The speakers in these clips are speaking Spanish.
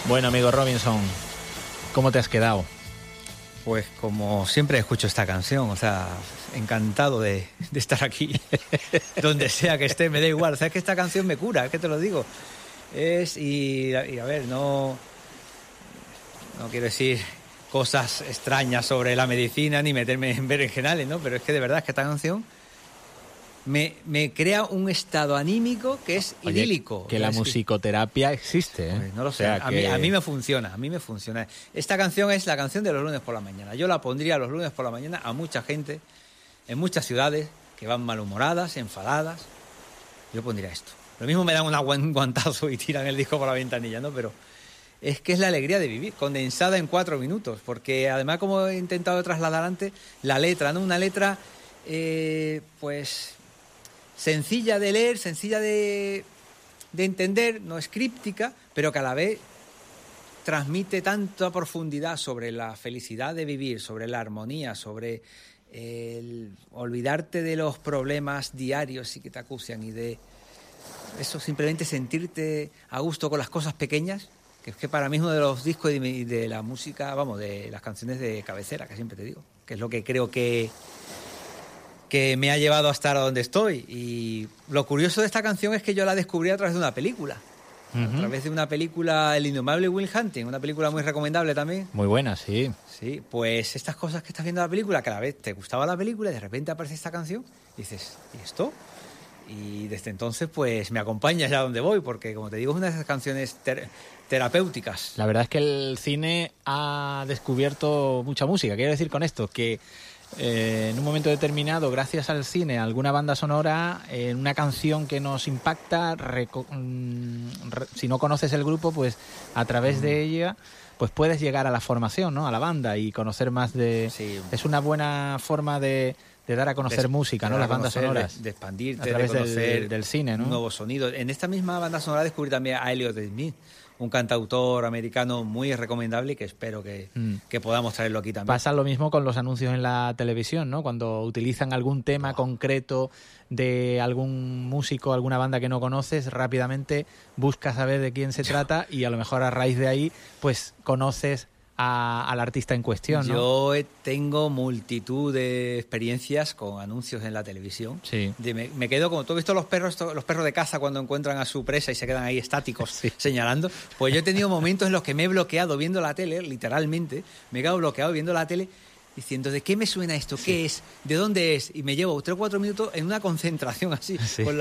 Bueno, amigo Robinson, ¿cómo te has quedado? Pues como siempre escucho esta canción, o sea, encantado de estar aquí, donde sea que esté, me da igual. O sea, es que esta canción me cura, es que te lo digo. Y a ver, no quiero decir cosas extrañas sobre la medicina ni meterme en berenjenales, ¿no? Pero es que de verdad es que esta canción me crea un estado anímico que es idílico. Que la musicoterapia existe, ¿eh? Pues no lo sé, o sea, a mí me funciona, Esta canción es la canción de los lunes por la mañana. Yo la pondría los lunes por la mañana a mucha gente, en muchas ciudades, que van malhumoradas, enfadadas. Yo pondría esto. Lo mismo me dan un guantazo y tiran el disco por la ventanilla, ¿no? Pero es que es la alegría de vivir, condensada en 4 minutos, porque además, como he intentado trasladar antes, la letra, ¿no? Una letra, pues sencilla de leer, sencilla de entender, no es críptica, pero que a la vez transmite tanta profundidad sobre la felicidad de vivir, sobre la armonía, sobre el olvidarte de los problemas diarios y que te acucian, y de eso, simplemente sentirte a gusto con las cosas pequeñas, que es que para mí es uno de los discos y de la música, vamos, de las canciones de cabecera, que siempre te digo, que es lo que creo que me ha llevado a estar a donde estoy. Y lo curioso de esta canción es que yo la descubrí a través de una película. A través de una película, El indomable Will Hunting, una película muy recomendable también. Muy buena, sí. Sí, pues estas cosas que estás viendo en la película, que a la vez te gustaba la película y de repente aparece esta canción, y dices, ¿y esto? Y desde entonces pues me acompaña ya donde voy, porque como te digo, es una de esas canciones terapéuticas. La verdad es que el cine ha descubierto mucha música. Quiero decir con esto que en un momento determinado, gracias al cine, alguna banda sonora, una canción que nos impacta, si no conoces el grupo, pues a través de ella pues puedes llegar a la formación, ¿no? A la banda y conocer más de... Sí. Es una buena forma de dar a conocer música, ¿no? Las bandas sonoras. De expandirte, a través de conocer del cine, ¿no? Un nuevo sonido. En esta misma banda sonora descubrí también a Elliot Smith, un cantautor americano muy recomendable y que espero que podamos traerlo aquí también. Pasa lo mismo con los anuncios en la televisión, ¿no? Cuando utilizan algún tema concreto de algún músico, alguna banda que no conoces, rápidamente buscas saber de quién se trata y a lo mejor a raíz de ahí pues conoces al artista en cuestión, ¿no? Yo tengo multitud de experiencias con anuncios en la televisión. Sí. Me quedo como... ¿Tú has visto los perros de caza cuando encuentran a su presa y se quedan ahí estáticos señalando? Pues yo he tenido momentos en los que me he bloqueado viendo la tele, literalmente, me he quedado bloqueado viendo la tele diciendo, ¿de qué me suena esto? ¿Qué es? ¿De dónde es? Y me llevo 3 o 4 minutos en una concentración así, con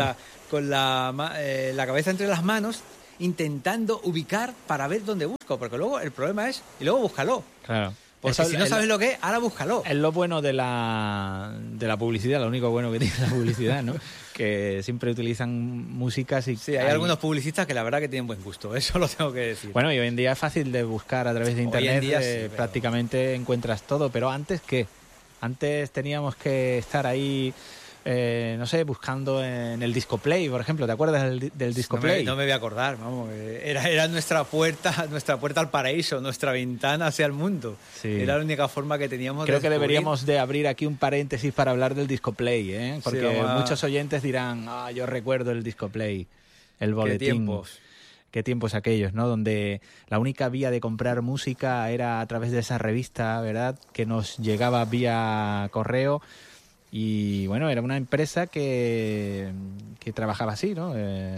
la cabeza entre las manos, intentando ubicar para ver dónde busco, porque luego el problema es, y luego búscalo. Claro. Porque si no sabes lo que es, ahora búscalo. Es lo bueno de la publicidad, lo único bueno que tiene la publicidad, ¿no? Que siempre utilizan músicas y... Sí, hay algunos publicistas que la verdad que tienen buen gusto, eso lo tengo que decir. Bueno, y hoy en día es fácil de buscar a través de internet, día, sí, prácticamente encuentras todo, pero ¿antes qué? Antes teníamos que estar ahí... no sé, buscando en el Discoplay, por ejemplo. ¿Te acuerdas del Discoplay? No me voy a acordar, vamos. Era nuestra puerta al paraíso, nuestra ventana hacia el mundo. Sí. Era la única forma que teníamos Creo que deberíamos de abrir aquí un paréntesis para hablar del Discoplay, ¿eh? Porque muchos oyentes dirán, yo recuerdo el Discoplay, el boletín. Qué tiempos aquellos, ¿no? Donde la única vía de comprar música era a través de esa revista, ¿verdad? Que nos llegaba vía correo. Y bueno, era una empresa que trabajaba así, ¿no?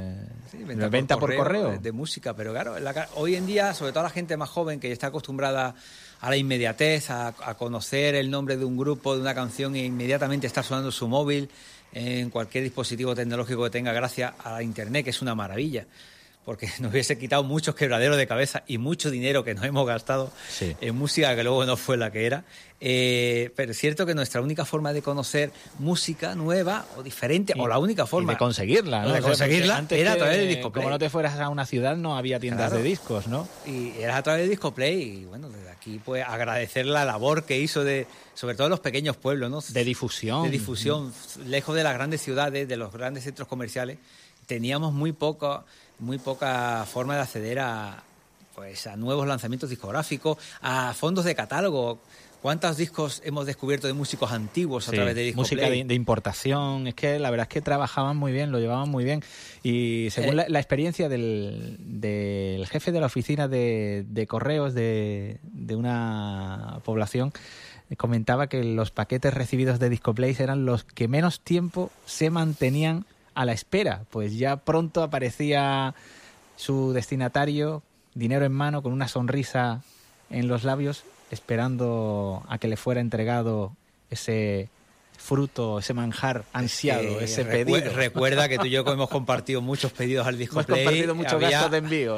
Venta por correo. De música, pero claro, hoy en día, sobre todo la gente más joven que está acostumbrada a la inmediatez, a conocer el nombre de un grupo, de una canción e inmediatamente estar sonando su móvil en cualquier dispositivo tecnológico que tenga, gracias a la internet, que es una maravilla. Porque nos hubiese quitado muchos quebraderos de cabeza y mucho dinero que nos hemos gastado en música que luego no fue la que era. Pero es cierto que nuestra única forma de conocer música nueva o diferente, o la única forma... Y de conseguirla, ¿no? De conseguirla era a través de Discoplay. Como no te fueras a una ciudad, no había tiendas de discos, ¿no? Y era a través de Discoplay. Y bueno, desde aquí pues agradecer la labor que hizo sobre todo en los pequeños pueblos, ¿no? De difusión. Lejos de las grandes ciudades, de los grandes centros comerciales, teníamos muy poca forma de acceder a pues a nuevos lanzamientos discográficos, a fondos de catálogo. ¿Cuántos discos hemos descubierto de músicos antiguos a través de Discoplay? Música de importación. Es que la verdad es que trabajaban muy bien, lo llevaban muy bien. Y según la experiencia del jefe de la oficina de correos de una población, comentaba que los paquetes recibidos de Discoplay eran los que menos tiempo se mantenían a la espera. Pues ya pronto aparecía su destinatario, dinero en mano, con una sonrisa en los labios, esperando a que le fuera entregado ese fruto, ese manjar ansiado, ese pedido. Recuerda que tú y yo hemos compartido muchos pedidos al Discoplay. Hemos compartido muchos gastos de envío,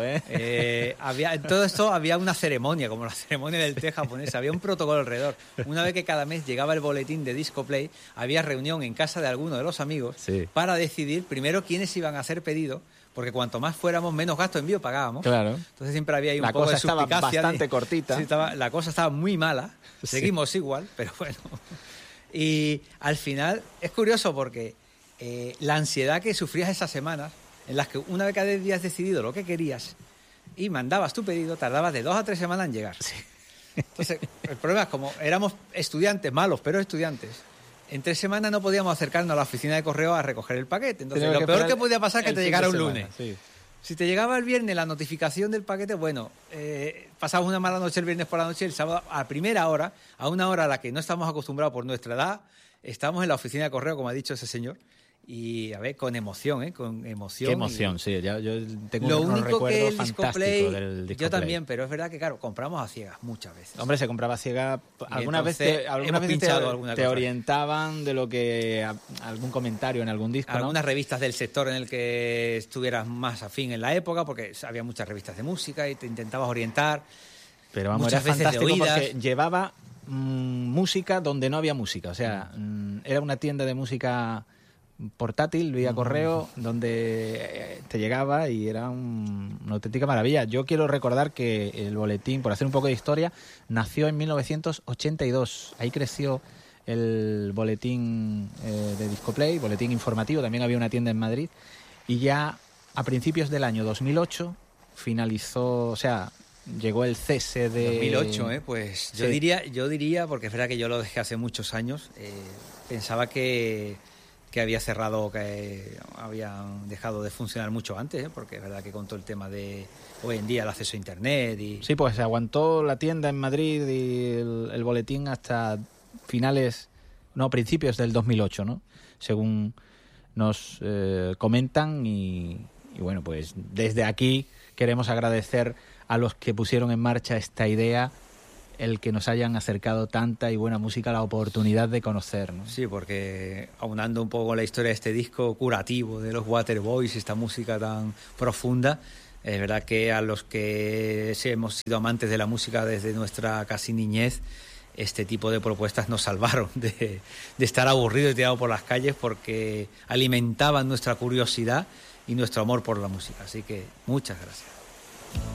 en todo esto había una ceremonia, como la ceremonia del té japonés, había un protocolo alrededor. Una vez que cada mes llegaba el boletín de Discoplay, había reunión en casa de alguno de los amigos para decidir primero quiénes iban a hacer pedido, porque cuanto más fuéramos, menos gasto de envío pagábamos. Claro. Entonces siempre había ahí un poco de suspicacia. La cosa estaba bastante cortita. Sí, la cosa estaba muy mala. Seguimos igual, pero bueno. Y al final es curioso porque la ansiedad que sufrías esas semanas, en las que una vez que habías decidido lo que querías y mandabas tu pedido, tardabas de 2 a 3 semanas en llegar. Sí. Entonces, el problema es como éramos estudiantes, malos, pero estudiantes. En 3 semanas no podíamos acercarnos a la oficina de correo a recoger el paquete. Entonces, lo peor que podía pasar es que te llegara un lunes. Sí. Si te llegaba el viernes la notificación del paquete, bueno, pasabas una mala noche el viernes por la noche, el sábado a primera hora, a una hora a la que no estamos acostumbrados por nuestra edad, estamos en la oficina de correo, como ha dicho ese señor, y a ver, con emoción, con emoción. Qué emoción, sí, yo tengo lo unos único que el Discoplay, del Discoplay. Yo también, pero es verdad que, claro, compramos a ciegas muchas veces. Hombre, se compraba a ciegas. Algunas veces te orientaban de lo que algún comentario en algún disco, algunas revistas del sector en el que estuvieras más afín en la época, porque había muchas revistas de música y te intentabas orientar. Pero vamos, muchas era veces fantástico porque llevaba música donde no había música. O sea, era una tienda de música portátil, vía correo, donde te llegaba y era una auténtica maravilla. Yo quiero recordar que el boletín, por hacer un poco de historia, nació en 1982. Ahí creció el boletín de Discoplay, boletín informativo. También había una tienda en Madrid. Y ya a principios del año 2008 finalizó, o sea, llegó el cese de... 2008, pues sí. yo diría, porque es verdad que yo lo dejé hace muchos años, pensaba que había cerrado, que había dejado de funcionar mucho antes, porque es verdad que con todo el tema de hoy en día el acceso a internet y... Sí, pues se aguantó la tienda en Madrid y el boletín hasta principios del 2008, ¿no? Según nos comentan y bueno, pues desde aquí queremos agradecer a los que pusieron en marcha esta idea, el que nos hayan acercado tanta y buena música, la oportunidad de conocer, ¿no? Sí, porque aunando un poco la historia de este disco curativo de los Waterboys, esta música tan profunda, es verdad que a los que hemos sido amantes de la música desde nuestra casi niñez, este tipo de propuestas nos salvaron de estar aburridos y tirados por las calles, porque alimentaban nuestra curiosidad y nuestro amor por la música. Así que muchas gracias.